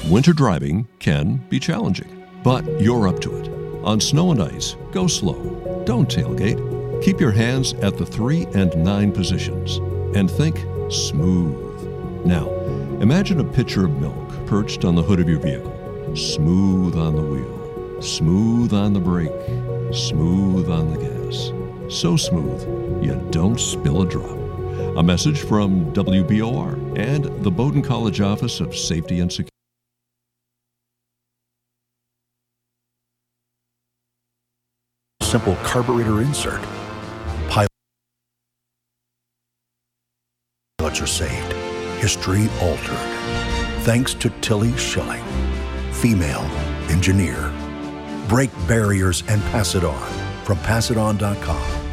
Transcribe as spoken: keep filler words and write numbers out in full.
Winter driving can be challenging, but you're up to it. On snow and ice, go slow. Don't tailgate. Keep your hands at the three and nine positions and think smooth. Now, imagine a pitcher of milk perched on the hood of your vehicle. Smooth on the wheel, smooth on the brake, smooth on the gas. So smooth, you don't spill a drop. A message from W B O R and the Bowdoin College Office of Safety and Security. Simple carburetor insert. Pilots are saved. History altered. Thanks to Tilly Schilling, female engineer. Break barriers and pass it on from pass it on dot com.